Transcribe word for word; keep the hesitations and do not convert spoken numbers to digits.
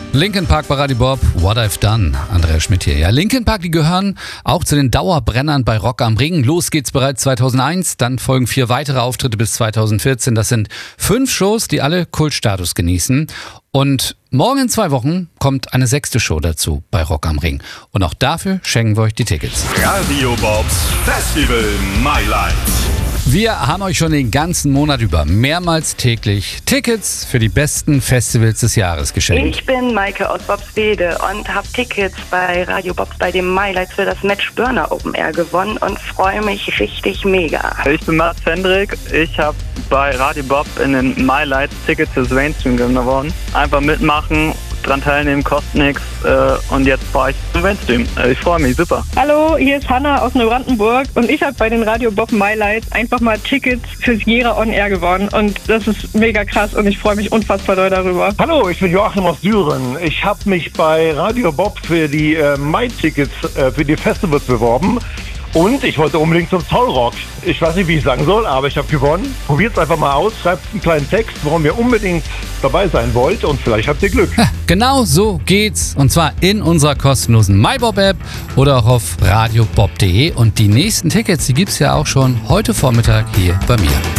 Linkin Park bei Radio Bob, What I've Done. Andreas Schmidt hier. Ja, Linkin Park, die gehören auch zu den Dauerbrennern bei Rock am Ring. Los geht's bereits zweitausendeins, dann folgen vier weitere Auftritte bis zweitausendvierzehn. Das sind fünf Shows, die alle Kultstatus genießen. Und morgen in zwei Wochen kommt eine sechste Show dazu bei Rock am Ring. Und auch dafür schenken wir euch die Tickets. Radio Bobs Festival My Life. Wir haben euch schon den ganzen Monat über mehrmals täglich Tickets für die besten Festivals des Jahres geschenkt. Ich bin Maike aus Bobswede und habe Tickets bei Radio Bob bei dem MyLights für das Match Burner Open Air gewonnen und freue mich richtig mega. Ich bin Mats Hendrik. Ich habe bei Radio Bob in den MyLights Tickets fürs Mainstream gewonnen. Einfach mitmachen, dran teilnehmen, kostet nichts äh, und jetzt fahre ich zum Mainstream. Äh, ich freue mich, super. Hallo, hier ist Hanna aus Neubrandenburg und ich habe bei den Radio Bob MyLights einfach mal Tickets fürs Jera On Air gewonnen und das ist mega krass und ich freue mich unfassbar doll darüber. Hallo, ich bin Joachim aus Düren. Ich habe mich bei Radio Bob für die äh, My-Tickets äh, für die Festivals beworben. Und ich wollte unbedingt zum Zollrock. Ich weiß nicht, wie ich sagen soll, aber ich habe gewonnen. Probiert es einfach mal aus, schreibt einen kleinen Text, warum ihr unbedingt dabei sein wollt und vielleicht habt ihr Glück. Ja, genau so geht's. Und zwar in unserer kostenlosen MyBob-App oder auch auf radiobob punkt de. Und die nächsten Tickets, die gibt's ja auch schon heute Vormittag hier bei mir.